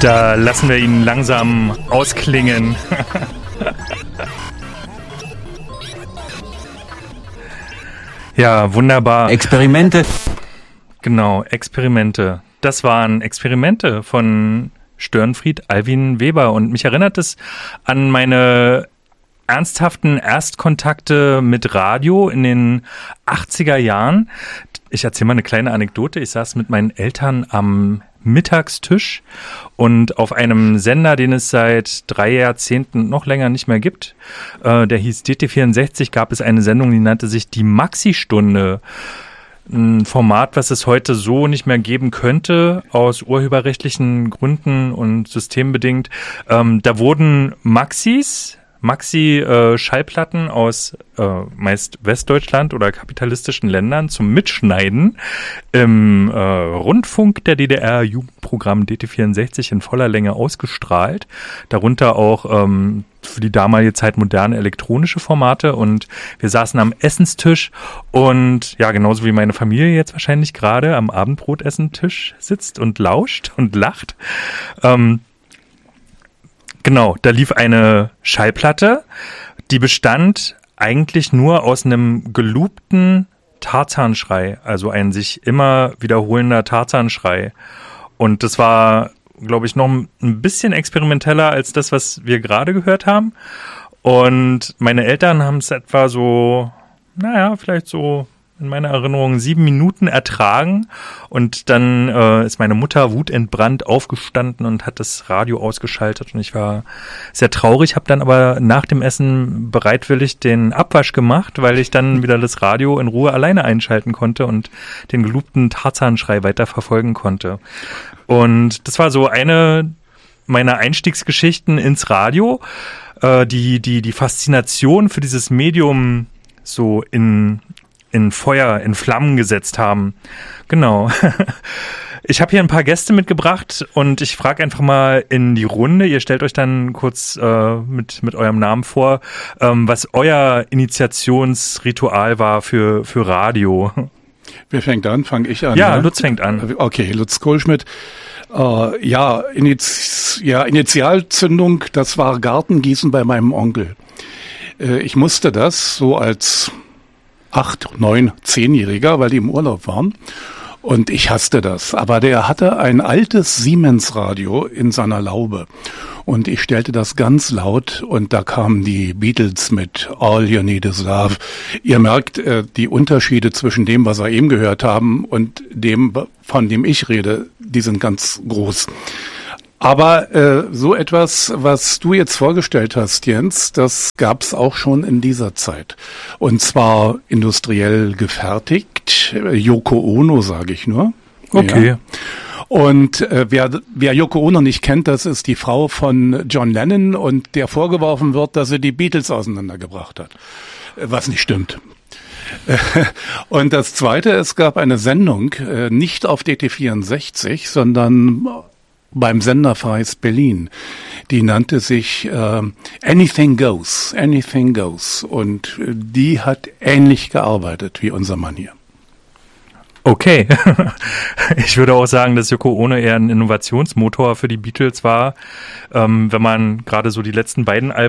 Da lassen wir ihn langsam ausklingen. Ja, wunderbar. Experimente. Genau, Experimente. Das waren Experimente von Störenfried Alwin Weber. Und mich erinnert es an meine ernsthaften Erstkontakte mit Radio in den 80er Jahren. Ich erzähle mal eine kleine Anekdote. Ich saß mit meinen Eltern am Mittagstisch und auf einem Sender, den es seit 3 Jahrzehnten noch länger nicht mehr gibt, der hieß DT64, gab es eine Sendung, die nannte sich die Maxi-Stunde. Ein Format, was es heute so nicht mehr geben könnte, aus urheberrechtlichen Gründen und systembedingt. Da wurden Maxi-Schallplatten aus meist Westdeutschland oder kapitalistischen Ländern zum Mitschneiden im Rundfunk der DDR Jugendprogramm DT64 in voller Länge ausgestrahlt. Darunter auch für die damalige Zeit moderne elektronische Formate, und wir saßen am Essenstisch und ja, genauso wie meine Familie jetzt wahrscheinlich gerade am Abendbrotessentisch sitzt und lauscht und lacht. Genau, da lief eine Schallplatte, die bestand eigentlich nur aus einem geloopten Tarzanschrei, also ein sich immer wiederholender Tarzanschrei. Und das war, glaube ich, noch ein bisschen experimenteller als das, was wir gerade gehört haben. Und meine Eltern haben es etwa so, vielleicht so in meiner Erinnerung 7 Minuten ertragen, und dann ist meine Mutter wutentbrannt aufgestanden und hat das Radio ausgeschaltet, und ich war sehr traurig, habe dann aber nach dem Essen bereitwillig den Abwasch gemacht, weil ich dann wieder das Radio in Ruhe alleine einschalten konnte und den geloopten Tarzanschrei weiter verfolgen konnte. Und das war so eine meiner Einstiegsgeschichten ins Radio, die Faszination für dieses Medium so in Feuer, in Flammen gesetzt haben. Genau. Ich habe hier ein paar Gäste mitgebracht und ich frage einfach mal in die Runde. Ihr stellt euch dann kurz mit eurem Namen vor, was euer Initiationsritual war für Radio. Wer fängt an? Fange ich an? Ja, Lutz fängt an. Okay, Lutz Kohlschmidt. Initialzündung, das war Gartengießen bei meinem Onkel. Ich musste das so als 8, 9, 10-Jähriger, weil die im Urlaub waren. Und ich hasste das. Aber der hatte ein altes Siemens-Radio in seiner Laube. Und ich stellte das ganz laut, und da kamen die Beatles mit All You Need Is Love. Ihr merkt die Unterschiede zwischen dem, was wir eben gehört haben, und dem, von dem ich rede, die sind ganz groß. Aber so etwas, was du jetzt vorgestellt hast, Jens, das gab's auch schon in dieser Zeit. Und zwar industriell gefertigt. Yoko Ono, sage ich nur. Okay. Ja. Und wer Yoko Ono nicht kennt, das ist die Frau von John Lennon, und der vorgeworfen wird, dass sie die Beatles auseinandergebracht hat. Was nicht stimmt. Und das Zweite, es gab eine Sendung, nicht auf DT64, sondern beim Sendervereis Berlin. Die nannte sich Anything Goes, Anything Goes. Und die hat ähnlich gearbeitet wie unser Mann hier. Okay. Ich würde auch sagen, dass Yoko Ono eher ein Innovationsmotor für die Beatles war. Wenn man gerade so die letzten beiden Alben